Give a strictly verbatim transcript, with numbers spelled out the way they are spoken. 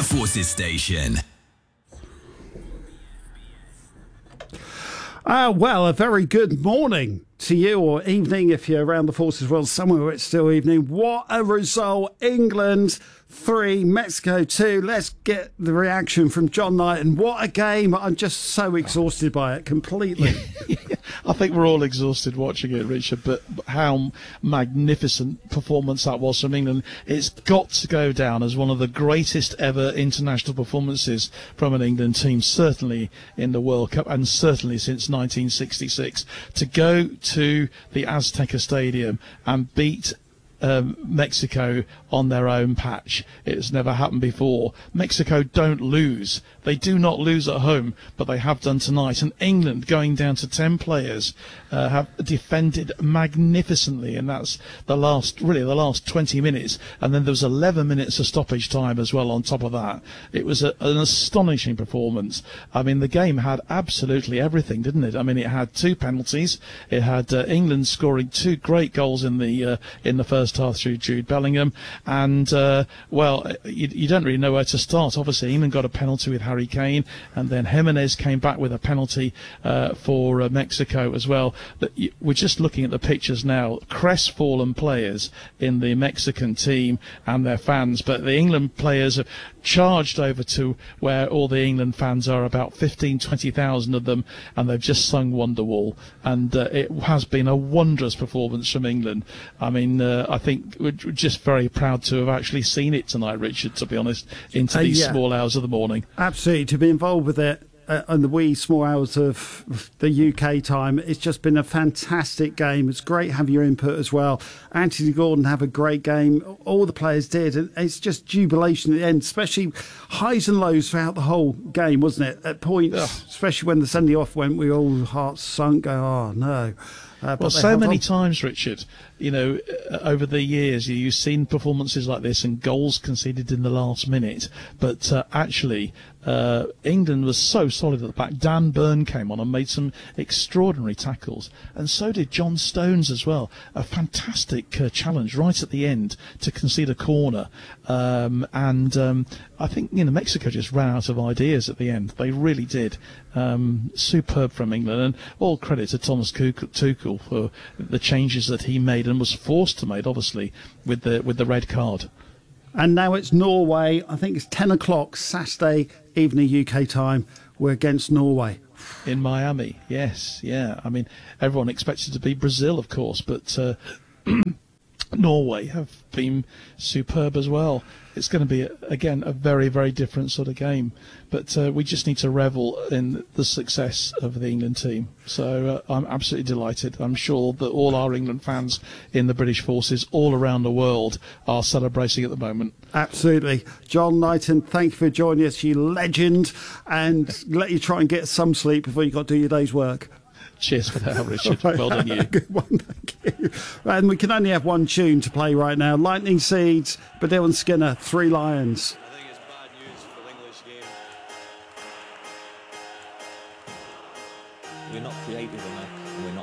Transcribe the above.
Forces Station. Uh, well, a very good morning to you, or evening if you're around the Forces world somewhere where it's still evening. What a result. England three, Mexico two. Let's get the reaction from John Knighton. What a game. I'm just so exhausted by it completely. I think we're all exhausted watching it, Richard, but how magnificent performance that was from England. It's got to go down as one of the greatest ever international performances from an England team, certainly in the World Cup and certainly since nineteen sixty-six. To go to the Azteca Stadium and beat Um, Mexico on their own patch. It's never happened before. Mexico don't lose. They do not lose at home, but they have done tonight. And England, going down to ten players, uh, have defended magnificently, and that's the last, really the last twenty minutes. And then there was eleven minutes of stoppage time as well on top of that. It was a, an astonishing performance. I mean, the game had absolutely everything, didn't it? I mean, it had two penalties. It had uh, England scoring two great goals in the uh, in the first half through Jude Bellingham, and uh, well, you, you don't really know where to start. Obviously, England got a penalty with Harry Kane, and then Jimenez came back with a penalty uh, for uh, Mexico as well. But you, we're just looking at the pictures now, crestfallen players in the Mexican team and their fans, but the England players have charged over to where all the England fans are, about fifteen, twenty thousand of them, and they've just sung Wonderwall, and uh, it has been a wondrous performance from England. I mean, uh, I think we're just very proud to have actually seen it tonight, Richard, to be honest, into these uh, yeah. small hours of the morning. Absolutely, to be involved with it uh, in the wee small hours of the U K time. It's just been a fantastic game. It's great to have your input as well. Anthony Gordon have a great game. All the players did, and it's just jubilation at the end, especially highs and lows throughout the whole game, wasn't it? At points, yeah. especially when the sending off went, we all hearts sunk. Go, oh no. Uh, well, so many on. times, Richard, you know, uh, over the years, you, you've seen performances like this and goals conceded in the last minute. But uh, actually, uh, England was so solid at the back. Dan Burn came on and made some extraordinary tackles. And so did John Stones as well. A fantastic uh, challenge right at the end to concede a corner. Um, and um, I think, you know, Mexico just ran out of ideas at the end. They really did. Um, superb from England. And all credit to Thomas Tuchel for the changes that he made and was forced to make, obviously, with the with the red card. And now it's Norway. I think it's ten o'clock Saturday evening U K time. We're against Norway. In Miami, yes, yeah. I mean, everyone expected to be Brazil, of course, but uh, Norway have been superb as well. It's going to be, again, a very, very different sort of game. But uh, we just need to revel in the success of the England team. So uh, I'm absolutely delighted. I'm sure that all our England fans in the British Forces all around the world are celebrating at the moment. Absolutely. John Knighton, thank you for joining us, you legend. And let you try and get some sleep before you've got to do your day's work. Cheers for that, Richard. Well done, you. Good one, thank you. And we can only have one tune to play right now. Lightning Seeds, Baddiel and Skinner, Three Lions.